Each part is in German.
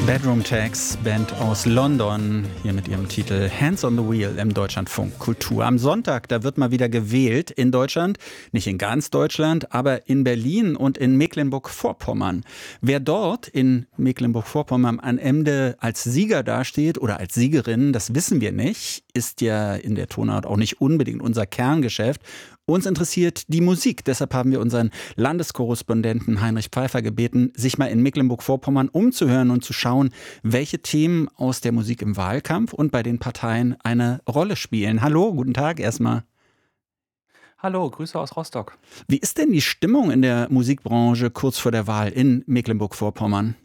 Bedroom Tags, Band aus London, hier mit ihrem Titel Hands on the Wheel im Deutschlandfunk Kultur. Am Sonntag, da wird mal wieder gewählt in Deutschland, nicht in ganz Deutschland, aber in Berlin und in Mecklenburg-Vorpommern. Wer dort in Mecklenburg-Vorpommern am Ende als Sieger dasteht oder als Siegerin, das wissen wir nicht, ist ja in der Tonart auch nicht unbedingt unser Kerngeschäft. Uns interessiert die Musik, deshalb haben wir unseren Landeskorrespondenten Heinrich Pfeiffer gebeten, sich mal in Mecklenburg-Vorpommern umzuhören und zu schauen, welche Themen aus der Musik im Wahlkampf und bei den Parteien eine Rolle spielen. Hallo, guten Tag erstmal. Hallo, Grüße aus Rostock. Wie ist denn die Stimmung in der Musikbranche kurz vor der Wahl in Mecklenburg-Vorpommern?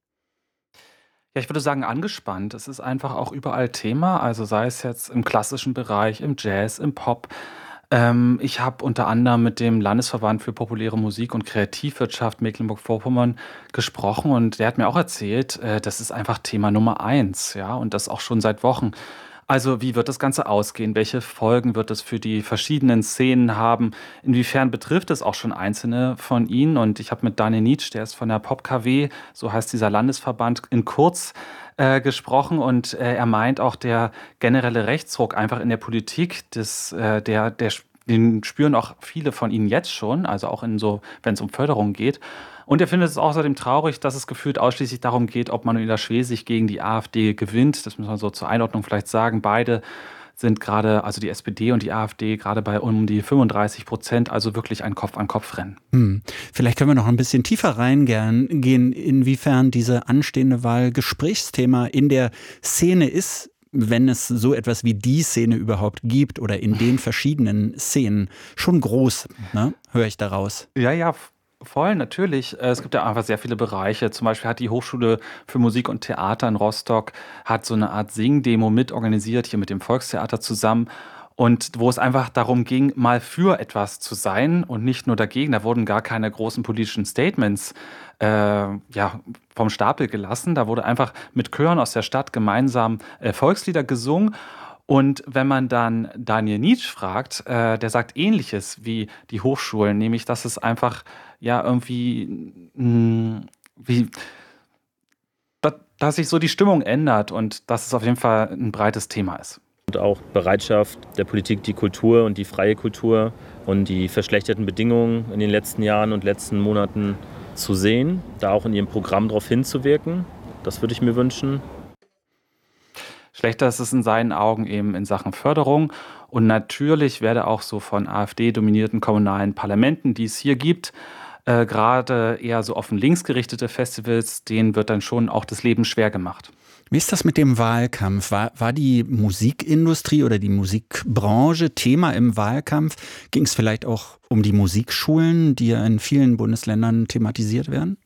Ja, ich würde sagen angespannt. Es ist einfach auch überall Thema, also sei es jetzt im klassischen Bereich, im Jazz, im Pop. Ich habe unter anderem mit dem Landesverband für populäre Musik und Kreativwirtschaft Mecklenburg-Vorpommern gesprochen und der hat mir auch erzählt, das ist einfach Thema Nummer eins, ja, und das auch schon seit Wochen. Also wie wird das Ganze ausgehen? Welche Folgen wird es für die verschiedenen Szenen haben? Inwiefern betrifft es auch schon einzelne von ihnen? Und ich habe mit Daniel Nitsch, der ist von der Pop KW, so heißt dieser Landesverband, in kurz gesprochen und er meint auch der generelle Rechtsruck einfach in der Politik, den spüren auch viele von ihnen jetzt schon, also auch in so, wenn es um Förderung geht. Und er findet es außerdem traurig, dass es gefühlt ausschließlich darum geht, ob Manuela Schwesig gegen die AfD gewinnt. Das muss man so zur Einordnung vielleicht sagen. Beide sind gerade, also die SPD und die AfD, gerade bei um die 35%, also wirklich ein Kopf-an-Kopf-Rennen. Vielleicht können wir noch ein bisschen tiefer reingehen, inwiefern diese anstehende Wahl Gesprächsthema in der Szene ist, wenn es so etwas wie die Szene überhaupt gibt oder in den verschiedenen Szenen. Schon groß, ne? Höre ich daraus. Ja, voll, natürlich. Es gibt ja einfach sehr viele Bereiche. Zum Beispiel hat die Hochschule für Musik und Theater in Rostock hat so eine Art Singdemo mitorganisiert, hier mit dem Volkstheater zusammen. Und wo es einfach darum ging, mal für etwas zu sein und nicht nur dagegen. Da wurden gar keine großen politischen Statements vom Stapel gelassen. Da wurde einfach mit Chören aus der Stadt gemeinsam Volkslieder gesungen. Und wenn man dann Daniel Nitsch fragt, der sagt Ähnliches wie die Hochschulen, nämlich, dass es einfach dass sich so die Stimmung ändert und dass es auf jeden Fall ein breites Thema ist. Und auch Bereitschaft der Politik, die Kultur und die freie Kultur und die verschlechterten Bedingungen in den letzten Jahren und letzten Monaten zu sehen, da auch in ihrem Programm darauf hinzuwirken. Das würde ich mir wünschen. Schlechter ist es in seinen Augen eben in Sachen Förderung. Und natürlich werde auch so von AfD-dominierten kommunalen Parlamenten, die es hier gibt, gerade eher so offen links gerichtete Festivals, denen wird dann schon auch das Leben schwer gemacht. Wie ist das mit dem Wahlkampf? War die Musikindustrie oder die Musikbranche Thema im Wahlkampf? Ging es vielleicht auch um die Musikschulen, die ja in vielen Bundesländern thematisiert werden?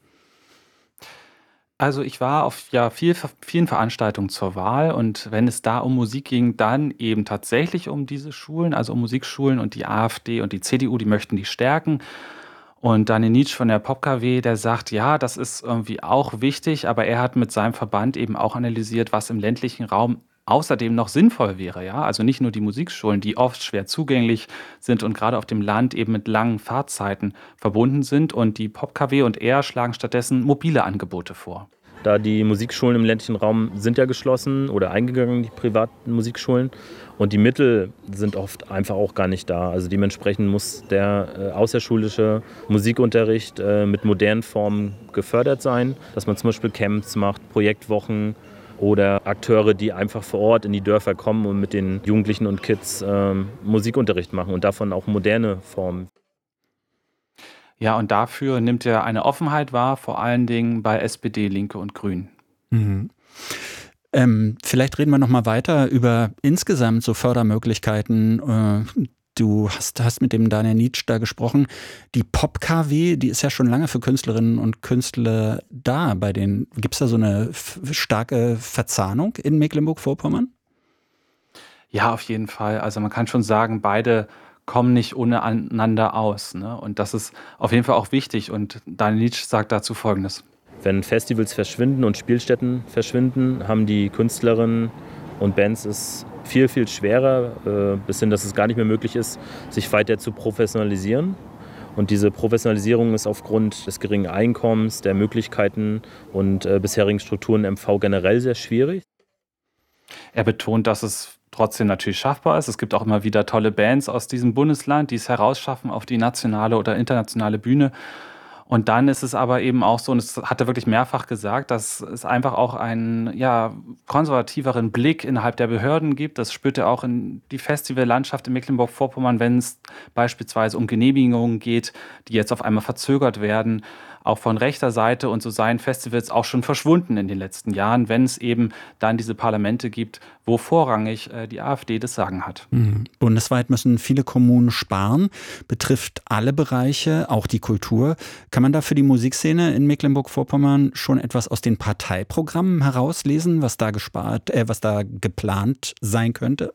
Also ich war auf vielen Veranstaltungen zur Wahl und wenn es da um Musik ging, dann eben tatsächlich um diese Schulen, also um Musikschulen und die AfD und die CDU, die möchten die stärken. Und Daniel Nitsch von der Pop KW, der sagt, ja, das ist irgendwie auch wichtig, aber er hat mit seinem Verband eben auch analysiert, was im ländlichen Raum außerdem noch sinnvoll wäre, ja. Also nicht nur die Musikschulen, die oft schwer zugänglich sind und gerade auf dem Land eben mit langen Fahrzeiten verbunden sind. Und die Pop KW und er schlagen stattdessen mobile Angebote vor. Da die Musikschulen im ländlichen Raum sind ja geschlossen oder eingegangen, die privaten Musikschulen. Und die Mittel sind oft einfach auch gar nicht da. Also dementsprechend muss der außerschulische Musikunterricht mit modernen Formen gefördert sein. Dass man zum Beispiel Camps macht, Projektwochen oder Akteure, die einfach vor Ort in die Dörfer kommen und mit den Jugendlichen und Kids Musikunterricht machen und davon auch moderne Formen. Ja, und dafür nimmt er eine Offenheit wahr, vor allen Dingen bei SPD, Linke und Grünen. Mhm. Vielleicht reden wir noch mal weiter über insgesamt so Fördermöglichkeiten. Du hast mit dem Daniel Nitsch da gesprochen. Die Pop KW, die ist ja schon lange für Künstlerinnen und Künstler da. Gibt es da so eine starke Verzahnung in Mecklenburg-Vorpommern? Ja, auf jeden Fall. Also man kann schon sagen, beide kommen nicht ohne einander aus, ne? Und das ist auf jeden Fall auch wichtig. Und Daniel Nitsch sagt dazu Folgendes. Wenn Festivals verschwinden und Spielstätten verschwinden, haben die Künstlerinnen und Bands es viel, viel schwerer, bis hin, dass es gar nicht mehr möglich ist, sich weiter zu professionalisieren. Und diese Professionalisierung ist aufgrund des geringen Einkommens, der Möglichkeiten und bisherigen Strukturen im MV generell sehr schwierig. Er betont, dass es trotzdem natürlich schaffbar ist. Es gibt auch immer wieder tolle Bands aus diesem Bundesland, die es herausschaffen auf die nationale oder internationale Bühne. Und dann ist es aber eben auch so, und das hat er wirklich mehrfach gesagt, dass es einfach auch einen konservativeren Blick innerhalb der Behörden gibt. Das spürt er auch in die Festivallandschaft in Mecklenburg-Vorpommern, wenn es beispielsweise um Genehmigungen geht, die jetzt auf einmal verzögert werden, auch von rechter Seite. Und so seien Festivals auch schon verschwunden in den letzten Jahren, wenn es eben dann diese Parlamente gibt, wo vorrangig die AfD das Sagen hat. Bundesweit müssen viele Kommunen sparen, betrifft alle Bereiche, auch die Kultur. Kann man da für die Musikszene in Mecklenburg-Vorpommern schon etwas aus den Parteiprogrammen herauslesen, was da geplant sein könnte?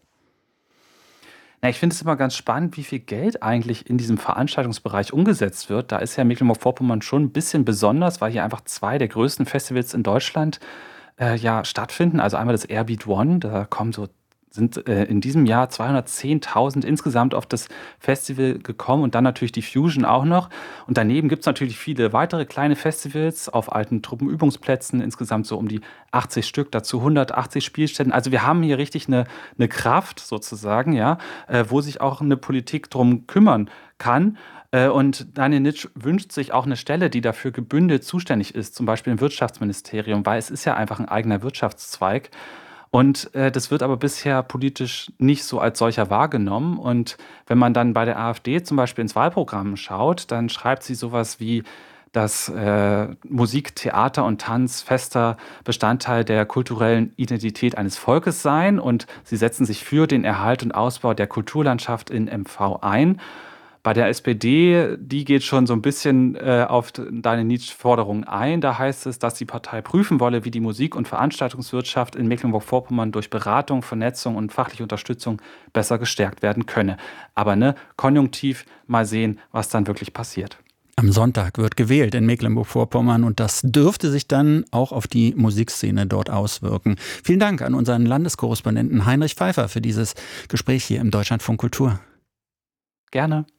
Ich finde es immer ganz spannend, wie viel Geld eigentlich in diesem Veranstaltungsbereich umgesetzt wird. Da ist ja Mecklenburg-Vorpommern schon ein bisschen besonders, weil hier einfach 2 der größten Festivals in Deutschland stattfinden. Also einmal das Airbeat One, da sind in diesem Jahr 210.000 insgesamt auf das Festival gekommen und dann natürlich die Fusion auch noch. Und daneben gibt es natürlich viele weitere kleine Festivals auf alten Truppenübungsplätzen, insgesamt so um die 80 Stück, dazu 180 Spielstätten. Also wir haben hier richtig eine Kraft sozusagen, wo sich auch eine Politik drum kümmern kann. Und Daniel Nitsch wünscht sich auch eine Stelle, die dafür gebündelt zuständig ist, zum Beispiel im Wirtschaftsministerium, weil es ist ja einfach ein eigener Wirtschaftszweig. Und das wird aber bisher politisch nicht so als solcher wahrgenommen. Und wenn man dann bei der AfD zum Beispiel ins Wahlprogramm schaut, dann schreibt sie sowas wie, dass Musik, Theater und Tanz fester Bestandteil der kulturellen Identität eines Volkes seien. Und sie setzen sich für den Erhalt und Ausbau der Kulturlandschaft in MV ein. Bei der SPD, die geht schon so ein bisschen auf deine Nietzsche-Forderung ein. Da heißt es, dass die Partei prüfen wolle, wie die Musik- und Veranstaltungswirtschaft in Mecklenburg-Vorpommern durch Beratung, Vernetzung und fachliche Unterstützung besser gestärkt werden könne. Aber konjunktiv mal sehen, was dann wirklich passiert. Am Sonntag wird gewählt in Mecklenburg-Vorpommern und das dürfte sich dann auch auf die Musikszene dort auswirken. Vielen Dank an unseren Landeskorrespondenten Heinrich Pfeiffer für dieses Gespräch hier im Deutschlandfunk Kultur. Gerne.